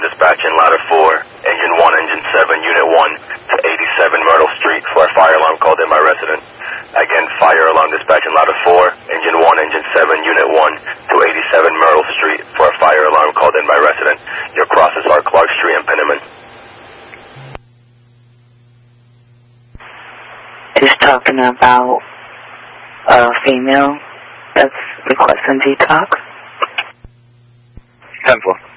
dispatch in ladder 4, engine 1, engine 7, unit 1 to 87 Myrtle Street for a fire alarm called in by resident. Again, fire alarm dispatch in ladder 4, engine 1, engine 7, unit 1 to 87 Myrtle Street for a fire alarm called in by resident. Your crosses are Clark Street and Penniman. He's talking about a female that's requesting detox. 10-4.